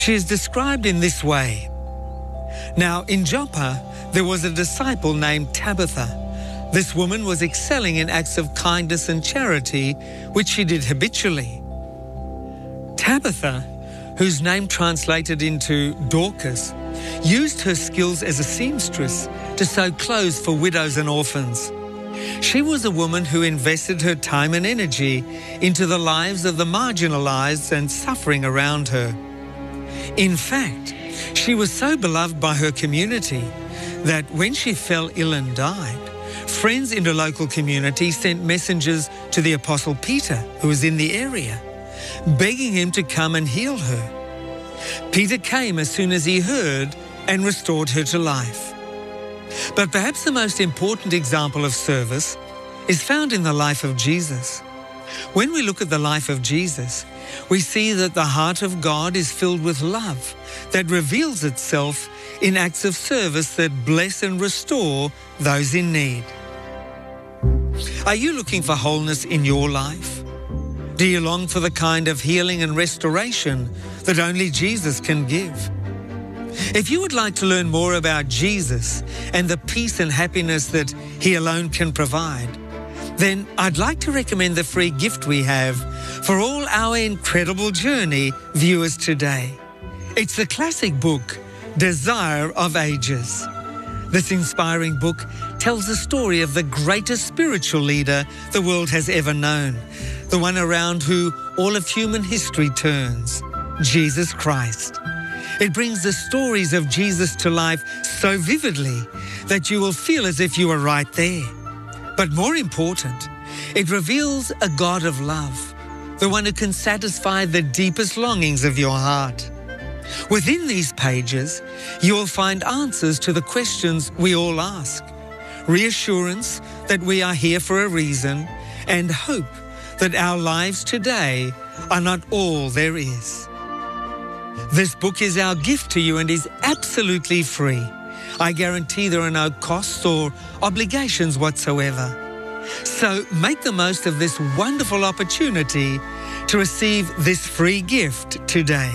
She is described in this way. Now, in Joppa, there was a disciple named Tabitha. This woman was excelling in acts of kindness and charity, which she did habitually. Tabitha, whose name translated into Dorcas, used her skills as a seamstress to sew clothes for widows and orphans. She was a woman who invested her time and energy into the lives of the marginalized and suffering around her. In fact, she was so beloved by her community that when she fell ill and died, friends in the local community sent messengers to the Apostle Peter, who was in the area, begging him to come and heal her. Peter came as soon as he heard and restored her to life. But perhaps the most important example of service is found in the life of Jesus. When we look at the life of Jesus, we see that the heart of God is filled with love that reveals itself in acts of service that bless and restore those in need. Are you looking for wholeness in your life? Do you long for the kind of healing and restoration that only Jesus can give? If you would like to learn more about Jesus and the peace and happiness that He alone can provide, then I'd like to recommend the free gift we have for all our incredible journey viewers today. It's the classic book, Desire of Ages. This inspiring book tells the story of the greatest spiritual leader the world has ever known, the one around who all of human history turns, Jesus Christ. It brings the stories of Jesus to life so vividly that you will feel as if you were right there. But more important, it reveals a God of love, the one who can satisfy the deepest longings of your heart. Within these pages, you will find answers to the questions we all ask, reassurance that we are here for a reason, and hope that our lives today are not all there is. This book is our gift to you and is absolutely free. I guarantee there are no costs or obligations whatsoever. So make the most of this wonderful opportunity to receive this free gift today.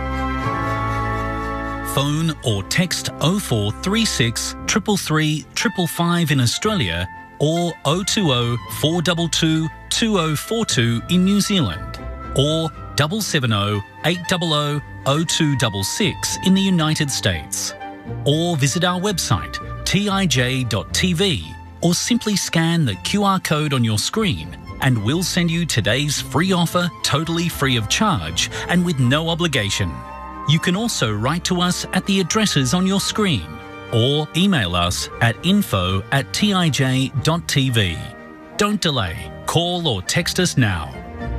Phone or text 0436 333 555 in Australia or 020 422 2042 in New Zealand or 770 800 0266 in the United States, or visit our website tij.tv, or simply scan the QR code on your screen and we'll send you today's free offer totally free of charge and with no obligation. You can also write to us at the addresses on your screen or email us at info@tij.tv. Don't delay. Call or text us now.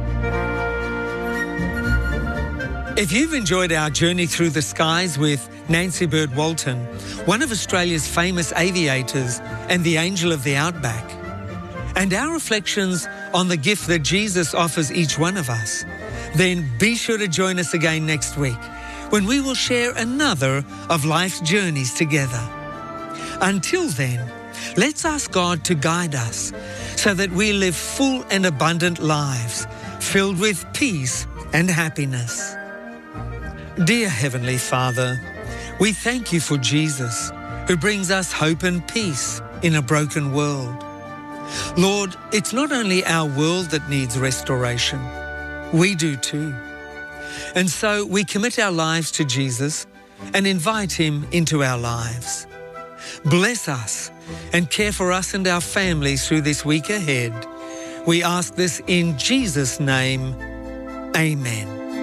If you've enjoyed our journey through the skies with Nancy Bird Walton, one of Australia's famous aviators and the angel of the outback, and our reflections on the gift that Jesus offers each one of us, then be sure to join us again next week when we will share another of life's journeys together. Until then, let's ask God to guide us so that we live full and abundant lives filled with peace and happiness. Dear Heavenly Father, we thank you for Jesus, who brings us hope and peace in a broken world. Lord, it's not only our world that needs restoration, we do too. And so we commit our lives to Jesus and invite him into our lives. Bless us and care for us and our families through this week ahead. We ask this in Jesus' name. Amen.